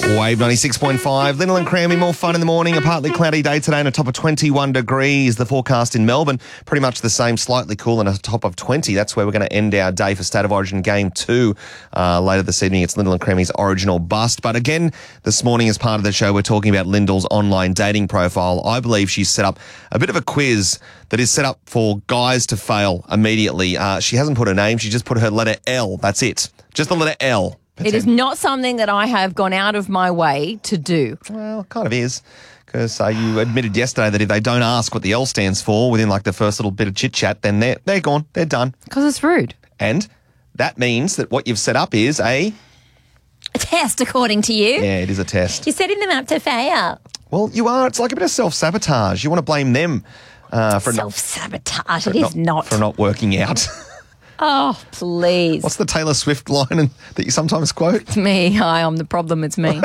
Wave 96.5. Lyndall and Crammy, more fun in the morning. A partly cloudy day today and a top of 21 degrees. The forecast in Melbourne, pretty much the same, slightly cool and a top of 20. That's where we're going to end our day for State of Origin Game 2. Later this evening, it's Lyndall and Crammy's Origin or Bust. But again, this morning as part of the show, we're talking about Lyndall's online dating profile. I believe she's set up a bit of a quiz that is set up for guys to fail immediately. She hasn't put her name. She just put her letter L. That's it. Just the letter L. It is not something that I have gone out of my way to do. Well, it kind of is, because you admitted yesterday that if they don't ask what the L stands for within like the first little bit of chit-chat, then they're gone. They're done. Because it's rude. And that means that what you've set up is a test, according to you. Yeah, it is a test. You're setting them up to fail. Well, you are. It's like a bit of self-sabotage. You want to blame them for self-sabotage. It is not. For not working out. Oh, please. What's the Taylor Swift line that you sometimes quote? It's me. Hi, I'm the problem. It's me.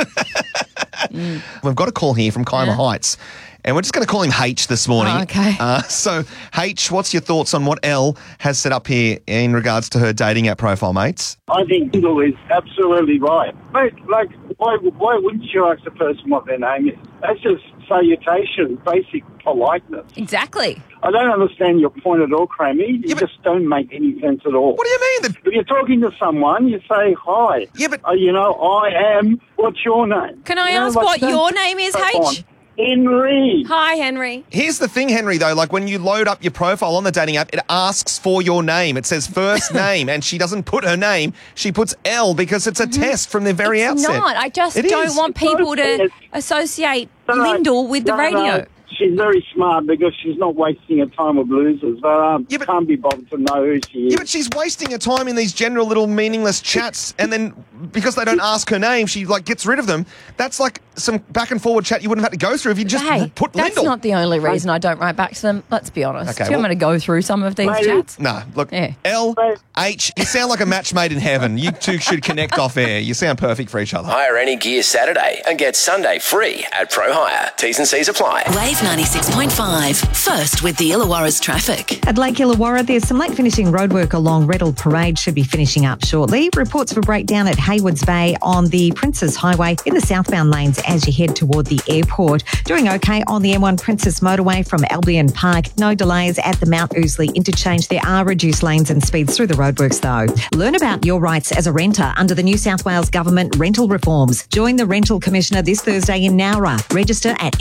We've got a call here from Kyma Heights, and we're just going to call him H this morning. Oh, okay. So, H, what's your thoughts on what L has set up here in regards to her dating app profile, mates? I think Lyndall is absolutely right. Mate, like, why wouldn't you ask the person what their name is? That's just salutation, basic politeness. Exactly. I don't understand your point at all, Crammy. You just don't make any sense at all. What do you mean? If you're talking to someone, you say hi. Yeah, but... I am. What's your name? Can I ask what your name is, H? Henry. Hi, Henry. Here's the thing, Henry, though. Like, when you load up your profile on the dating app, it asks for your name. It says first name, and she doesn't put her name. She puts L because it's a test from the very outset. It's not. I just don't want people to associate Lyndall with the radio. No. She's very smart because she's not wasting her time with losers. But can't be bothered to know who she is. Yeah, but she's wasting her time in these general little meaningless chats, and then because they don't ask her name, she gets rid of them. That's like some back and forward chat you wouldn't have had to go through if you just put Lyndall. That's not the only reason I don't write back to them. Let's be honest. Do you want me to go through some of these chats? No, look, L, H, you sound like a match made in heaven. You two should connect off air. You sound perfect for each other. Hire any gear Saturday and get Sunday free at Pro Hire. T's and C's apply. Wave 96.5. First with the Illawarra's traffic. At Lake Illawarra, there's some late finishing roadwork along Reddell Parade, should be finishing up shortly. Reports of a breakdown at Haywards Bay on the Princess Highway in the southbound lanes as you head toward the airport. Doing okay on the M1 Princess Motorway from Albion Park. No delays at the Mount Ousley interchange. There are reduced lanes and speeds through the roadworks though. Learn about your rights as a renter under the New South Wales Government rental reforms. Join the Rental Commissioner this Thursday in Nowra. Register at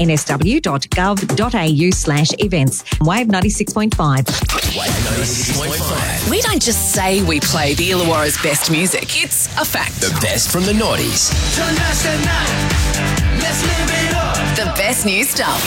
nsw.gov.au/events. Wave 96.5. Wave 96.5. We don't just say we play the Illawarra's best music. It's a fact. The best from the noughties. The best new stuff.